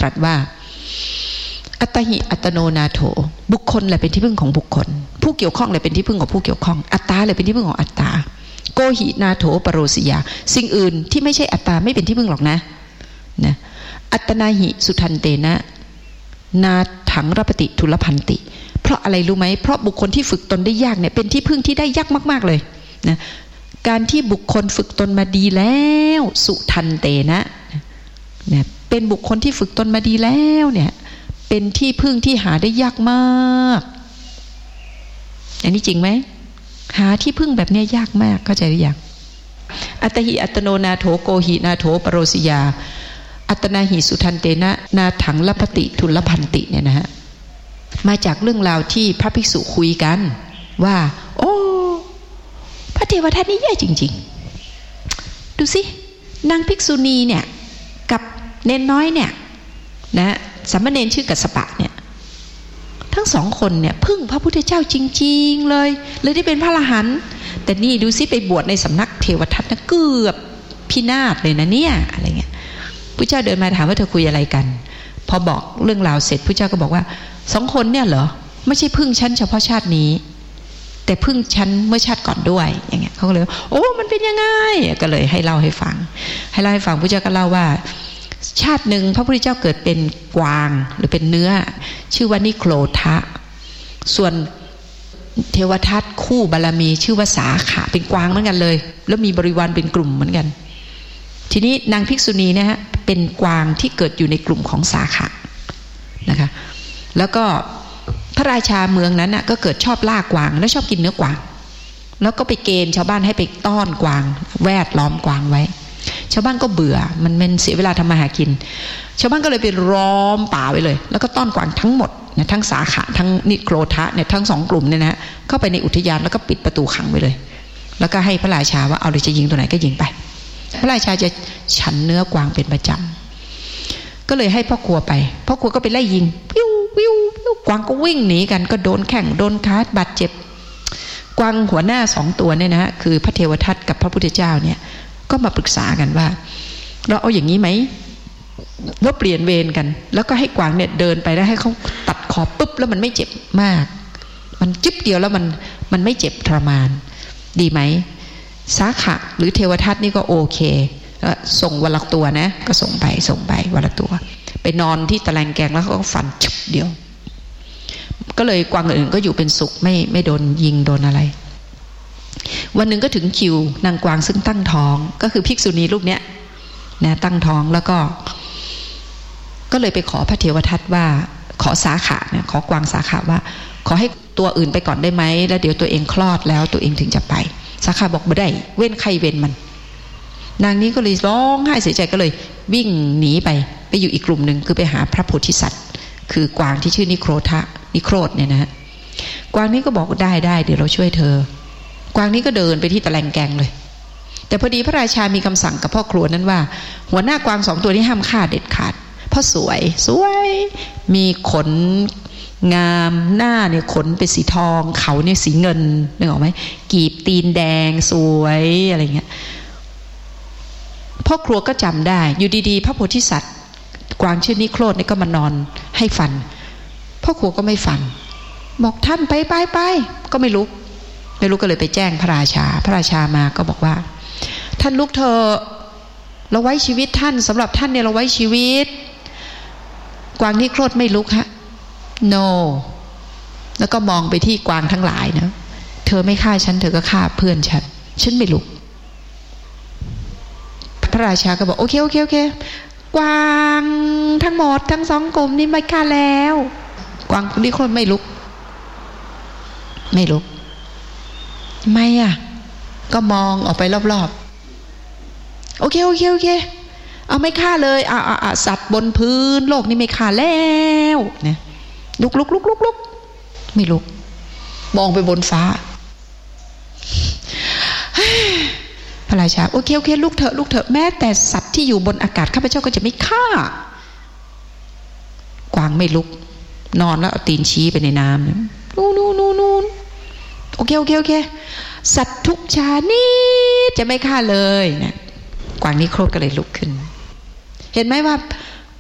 ตรัสว่าอัตตหิอัตโนนาโถบุคคลแหละเป็นที่พึ่งของบุคคลผู้เกี่ยวข้องแหละเป็นที่พึ่งของผู้เกี่ยวข้องอัตตาแหละเป็นที่พึ่งของอัตตาโกหินาโถปโรสิยาสิ่งอื่นที่ไม่ใช่อัตตาไม่เป็นที่พึ่งหรอกนะอัตนาหิสุทันเตนะนาถังรปฏิทุลพันติเพราะอะไรรู้ไหมเพราะบุคคลที่ฝึกตนได้ยากเนี่ยเป็นที่พึ่งที่ได้ยากมากๆเลยนะการที่บุคคลฝึกตนมาดีแล้วสุทันเตนะเนี่ยเป็นบุคคลที่ฝึกตนมาดีแล้วเนี่ยเป็นที่พึ่งที่หาได้ยากมากอันนี้จริงไหมหาที่พึ่งแบบนี้ยากมากเข้าใจหรือยังอัตตหิอัตโนนาโถโกหินาโถปโรสิยาอัตนาหิสุทันเตนะนาถังลพติทุลพันติเนี่ยนะฮะมาจากเรื่องราวที่พระภิกษุคุยกันว่าโอ้พระเทวทัตนี่แย่จริงๆดูสินางภิกษุณีเนี่ยกับเนนน้อยเนี่ยนะสามเณรชื่อกัสสปะเนี่ยทั้งสองคนเนี่ยพึ่งพระพุทธเจ้าจริงๆเลยได้เป็นพระอรหันต์แต่นี่ดูสิไปบวชในสำนักเทวทัตนะเกือบพินาศเลยนะเนี่ยอะไรเงี้ยพระเจ้าเดินมาถามว่าเธอคุยอะไรกันพอบอกเรื่องราวเสร็จพระเจ้าก็บอกว่าสองคนเนี่ยเหรอไม่ใช่พึ่งฉันเฉพาะชาตินี้แต่พึ่งฉันเมื่อชาติก่อนด้วยอย่างเงี้ยเขาก็เลยโอ้มันเป็นยังไงก็เลยให้เล่าให้ฟังพระเจ้าก็เล่าว่าชาติหนึ่งพระพุทธเจ้าเกิดเป็นกวางหรือเป็นเนื้อชื่อว่านิโครธะส่วนเทวทัตคู่บารมีชื่อว่าสาขะเป็นกวางเหมือนกันเลยแล้วมีบริวารเป็นกลุ่มเหมือนกันทีนี้นางภิกษุณีนะฮะเป็นกวางที่เกิดอยู่ในกลุ่มของสาขะนะคะแล้วก็พระราชาเมืองนั้นน่ะก็เกิดชอบล่ากวางแล้วชอบกินเนื้อกวางแล้วก็ไปเกณฑ์ชาวบ้านให้ไปต้อนกวางแวดล้อมกวางไว้ชาวบ้านก็เบื่อมันเสียเวลาทำมาหากินชาวบ้านก็เลยไปล้อมป่าไว้เลยแล้วก็ต้อนกวางทั้งหมดเนี่ยทั้งสาขะทั้งนิโครธะเนี่ยทั้งสองกลุ่มเนี่ยนะเข้าไปในอุทยานแล้วก็ปิดประตูขังไว้เลยแล้วก็ให้พระราชาว่าเอาเลยจะยิงตัวไหนก็ยิงไปพระราชาจะฉันเนื้อกวางเป็นประจำก็เลยให้พ่อครัวไปพ่อครัวก็ไปไล่ยิงปิ้วปิ้วปิ้วกวางก็วิ่งหนีกันก็โดนแข้งโดนขาบาดเจ็บกวางหัวหน้าสองตัวเนี่ยนะคือพระเทวทัตกับพระพุทธเจ้าเนี่ยก็มาปรึกษากันว่าเราเอาอย่างนี้ไหมเราเปลี่ยนเวรกันแล้วก็ให้กวางเนี่ยเดินไปแล้วให้เขาตัดคอปุ๊บแล้วมันไม่เจ็บมากมันจึ๊บเดียวแล้วมันไม่เจ็บทรมานดีไหมสาขะหรือเทวทัตนี่ก็โอเคส่งวันละตัวนะก็ส่งไปวันละตัวไปนอนที่ตะแลงแกงแล้วเขาก็ฟันจึ๊บเดียวก็เลยกวางอื่นก็อยู่เป็นสุขไม่โดนยิงโดนอะไรวันหนึ่งก็ถึงคิวนางกวางซึ่งตั้งท้องก็คือภิกษุณีรูปเนี้ยนะตั้งท้องแล้วก็เลยไปขอพระเทวทัตว่าขอสาขะนะขอกวางสาขะว่าขอให้ตัวอื่นไปก่อนได้ไหมแล้วเดี๋ยวตัวเองคลอดแล้วตัวเองถึงจะไปสาขะบอกไม่ได้เว้นใครเว้นมันนางนี้ก็เลยร้องไห้เสียใจก็เลยวิ่งหนีไปอยู่อีกกลุ่มหนึ่งคือไปหาพระโพธิสัตว์คือกวางที่ชื่อนิโครธเนี่ยนะฮะกวางนี้ก็บอกได้เดี๋ยวเราช่วยเธอกวางนี้ก็เดินไปที่ตะแลงแกงเลยแต่พอดีพระราชามีคำสั่งกับพ่อครัวนั้นว่าหัวหน้ากวางสองตัวนี้ห้ามฆ่าเด็ดขาดเพราะสวยมีขนงามหน้าเนี่ยขนเป็นสีทองเขาเนี่ยสีเงินนึกออกไหมกีบตีนแดงสวยอะไรเงี้ยพ่อครัวก็จำได้อยู่ดีๆพระโพธิสัตว์กวางชื่อนิโครธนี่ก็มานอนให้ฟันพ่อครัวก็ไม่ฟันบอกท่านไปก็ไม่ลุกก็เลยไปแจ้งพระราชามาก็บอกว่าท่านลุกเธอเราไว้ชีวิตท่านสำหรับท่านเนี่ยเราไว้ชีวิตกวางนิโครธไม่ลุกฮะ no แล้วก็มองไปที่กวางทั้งหลายนะเธอไม่ฆ่าฉันเธอก็ฆ่าเพื่อนฉันไม่ลุกพระราชาก็บอกโอเคกวางทั้งหมดทั้งสองกลุ่มนี่ไม่ฆ่าแล้วกวางนิโครธไม่ลุกไม่อ่ะก็มองออกไปรอบๆโอเคเอาไม่ฆ่าเลยสัตว์บนพื้นโลกนี้ไม่ฆ่าแล้วนะลุกไม่ลุกมองไปบนฟ้าพระราชาโอเคลุกเถอะแม้แต่สัตว์ที่อยู่บนอากาศข้าพเจ้าก็จะไม่ฆ่ากวางไม่ลุกนอนแล้วเอาตีนชี้ไปในน้ำนู่นโอเคสัตว์ทุกชนิดจะไม่ฆ่าเลยนะกวางนิโครธก็เลยลุกขึ้นเห็นไหมว่า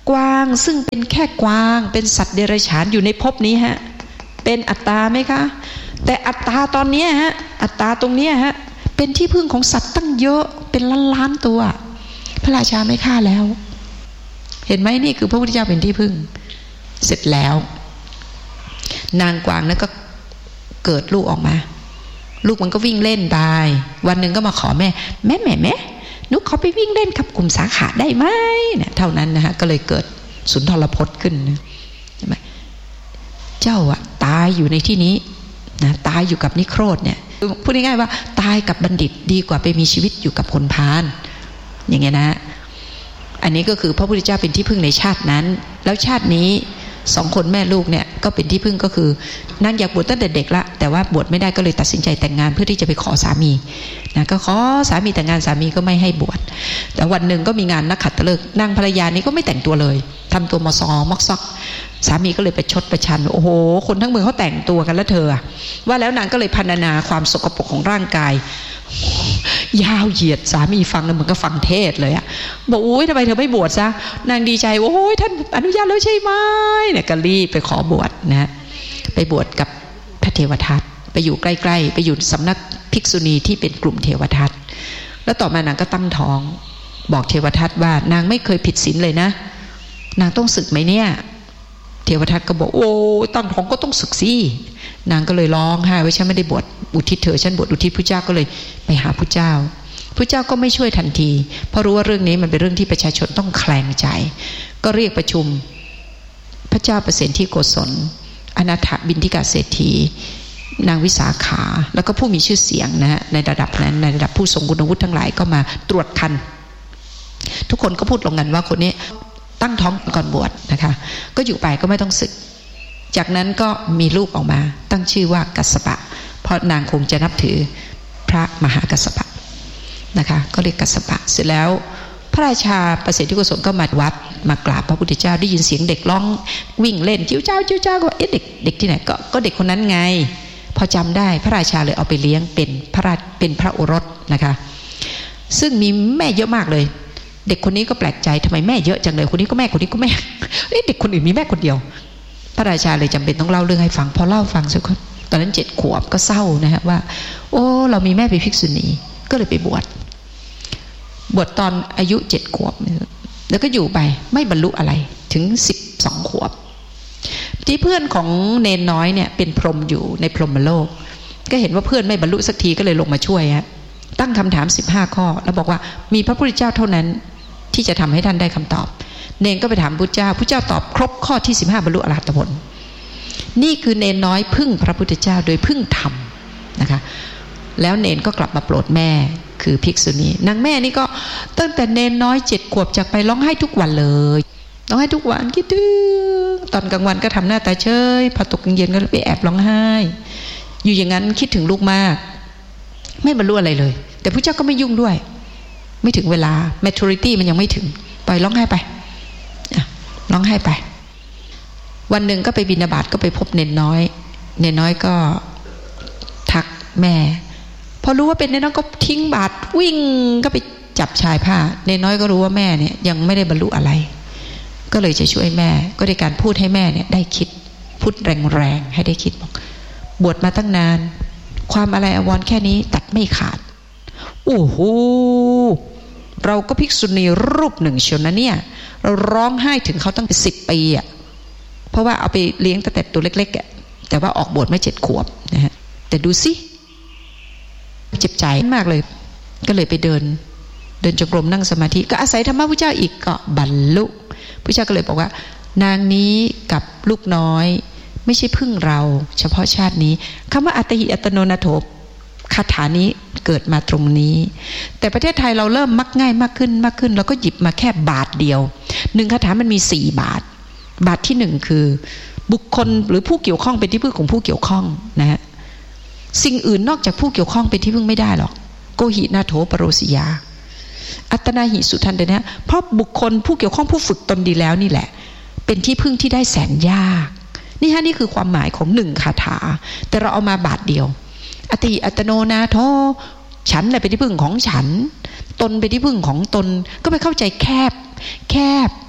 กวางซึ่งเป็นแค่กวางเป็นสัตว์เดรัจฉานอยู่ในภพนี้ฮะเป็นอัตตาไหมคะแต่อัตตาตอนนี้ฮะอัตตาตรงนี้ฮะเป็นที่พึ่งของสัตว์ตั้งเยอะเป็นล้านๆตัวพระราชาไม่ฆ่าแล้วเห็นไหมนี่คือพระพุทธเจ้าเป็นที่พึ่งเสร็จแล้วนางกวางนั้นก็เกิดลูกออกมาลูกมันก็วิ่งเล่นไปวันหนึ่งก็มาขอแม่หนูขอไปวิ่งเล่นกับกลุ่มสาขาได้ไหมเนี่ยเท่านั้นนะฮะก็เลยเกิดสุนทรพจน์ขึ้นใช่ไหมเจ้าอะตายอยู่ในที่นี้นะตายอยู่กับนิโครธเนี่ยพูดง่ายๆว่าตายกับบัณฑิตดีกว่าไปมีชีวิตอยู่กับคนพาลอย่างเงี้ยนะอันนี้ก็คือพระพุทธเจ้าเป็นที่พึ่งในชาตินั้นแล้วชาตินี้2 คนแม่ลูกเนี่ยก็เป็นที่พึ่งก็คือนางอยากบวชตั้งแต่เด็กละแต่ว่าบวชไม่ได้ก็เลยตัดสินใจแต่งงานเพื่อที่จะไปขอสามีนะก็ขอสามีแต่งงานสามีก็ไม่ให้บวชแต่วันหนึ่งก็มีงานนักขัตฤกษ์นางภรรยานี้ก็ไม่แต่งตัวเลยทำตัวมอกซอกสามีก็เลยไปชดประชันโอ้โหคนทั้งเมืองเขาแต่งตัวกันแล้วเธอว่าแล้วนางก็เลยพรรณนาความสกปรกของร่างกายยาวเหยียดสามีฟังแล้วมันก็ฟังเทศเลยอะบอกโอ้ยทำไมเธอไม่บวชซะนางดีใจโอ้ยท่านอนุญาตแล้วใช่ไหมเนี่ยก็รีบไปขอบวชนะไปบวชกับพระเทวทัตไปอยู่ใกล้ๆไปอยู่สำนักภิกษุณีที่เป็นกลุ่มเทวทัตแล้วต่อมานางก็ตั้งท้องบอกเทวทัตว่านางไม่เคยผิดศีลเลยนะนางต้องสึกไหมเนี่ยเทวทัตก็บอกโอ้ตั้งท้องก็ต้องสึกสินางก็เลยร้องไห้ว่าฉันไม่ได้บวชอุทิศเธอฉันบวชอุทิศพระเจ้าก็เลยไปหาพระเจ้าพระเจ้าก็ไม่ช่วยทันทีเพราะรู้ว่าเรื่องนี้มันเป็นเรื่องที่ประชาชนต้องแคลงใจก็เรียกประชุมพระเจ้าเปรตที่โกศลอนาถบิณฑิกาเศรษฐีนางวิสาขาแล้วก็ผู้มีชื่อเสียงนะฮะในระดับนั้นในระดับผู้ทรงคุณวุฒิทั้งหลายก็มาตรวจคันทุกคนก็พูดลงกันว่าคนนี้ตั้งท้องก่อนบวชนะคะก็อยู่ไปก็ไม่ต้องสึกจากนั้นก็มีลูกออกมาตั้งชื่อว่ากัสสปะเพราะนางคงจะนับถือพระมหากัสสปะนะคะก็เรียกกัสสปะเสร็จแล้วพระราชาประเสริฐที่โกศลก็มาวัดมากราบพระพุทธเจ้าได้ยินเสียงเด็กร้องวิ่งเล่นจิ้วเจ้าจิ้วเจ้าก็เด็กที่ไหนก็เด็กคนนั้นไงพอจำได้พระราชาเลยเอาไปเลี้ยงเป็นพระโอรสนะคะซึ่งมีแม่เยอะมากเลยเด็กคนนี้ก็แปลกใจทำไมแม่เยอะจังเลยคนนี้ก็แม่คนนี้ก็แม่เด็กคนอื่นมีแม่คนเดียวพระราชาเลยจำเป็นต้องเล่าเรื่องให้ฟังพอเล่าฟังสักคนตอนนั้น7 ขวบก็เศร้านะฮะว่าโอ้เรามีแม่เป็นภิกษุณีก็เลยไปบวชตอนอายุ7 ขวบแล้วก็อยู่ไปไม่บรรลุอะไรถึง12 ขวบที่เพื่อนของเนนน้อยเนี่ยเป็นพรหมอยู่ในพรหมโลกก็เห็นว่าเพื่อนไม่บรรลุสักทีก็เลยลงมาช่วยฮะตั้งคำถาม15 ข้อแล้วบอกว่ามีพระพุทธเจ้าเท่านั้นที่จะทำให้ท่านได้คำตอบเนนก็ไปถามพุทธเจ้าตอบครบข้อที่15บรรลุอรหัตผลนี่คือเนนน้อยพึ่งพระพุทธเจ้าโดยพึ่งธรรมนะคะแล้วเนนก็กลับมาโปรดแม่คือภิกษุณีนางแม่นี่ก็ตั้งแต่เนนน้อย7 ขวบจากไปร้องไห้ทุกวันเลยร้องไห้ทุกวันคิดถึงตอนกลางวันก็ทำหน้าตาเฉยพอตกกลางเย็นก็ไปแอบร้องไห้อยู่อย่างนั้นคิดถึงลูกมากไม่บรรลุอะไรเลยแต่พระเจ้าก็ไม่ยุ่งด้วยไม่ถึงเวลา maturity มันยังไม่ถึงปล่อยร้องไห้ไปร้องไห้ไปวันหนึ่งก็ไปบิณฑบาตก็ไปพบเนนน้อยก็ทักแม่พอรู้ว่าเป็นเนนน้อยก็ทิ้งบาตรวิ่งก็ไปจับชายผ้าเนนน้อยก็รู้ว่าแม่เนี่ยยังไม่ได้บรรลุอะไรก็เลยจะช่วยแม่ก็ในการพูดให้แม่เนี่ยได้คิดพูดแรงๆให้ได้คิดบอกบวชมาตั้งนานความอะไรอวรแค่นี้ตัดไม่ขาดโอ้โหเราก็ภิกษุณีรูปหนึ่งเชียวนะเนี่ยเราร้องไห้ถึงเขาตั้งเป็น10 ปีอ่ะเพราะว่าเอาไปเลี้ยงตั้งแต่ตัวเล็กๆอ่ะแต่ว่าออกบวชไม่7 ขวบนะฮะแต่ดูสิเจ็บใจมากเลยก็เลยไปเดินจงกรมนั่งสมาธิก็อาศัยธรรมะพุทธเจ้าอีกก็บรรลุพุทธเจ้าก็เลยบอกว่านางนี้กับลูกน้อยไม่ใช่พึ่งเราเฉพาะชาตินี้คำว่าอัตหิอัตโนนาโถคาถานี้เกิดมาตรงนี้แต่ประเทศไทยเราเริ่มมักง่ายมากขึ้นเราก็หยิบมาแค่บาทเดียว1 คาถามันมี4 บาทที่1คือบุคคลหรือผู้เกี่ยวข้องเป็นที่พึ่งของผู้เกี่ยวข้องนะฮะสิ่งอื่นนอกจากผู้เกี่ยวข้องเป็นที่พึ่งไม่ได้หรอกโกหินาโถปโรสิยาอัตนาหิสุทันเดนะเพราะบุคคลผู้เกี่ยวข้องผู้ฝึกตนดีแล้วนี่แหละเป็นที่พึ่งที่ได้แสนยากนี่คือความหมายของ1 คาถาแต่เราเอามาบาทเดียวอติอัตโนนาโถฉันเป็นที่พึ่งของฉันตนเป็นที่พึ่งของตนก็ไปเข้าใจแคบ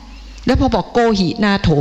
แล้วพอบอกโกหินาโถ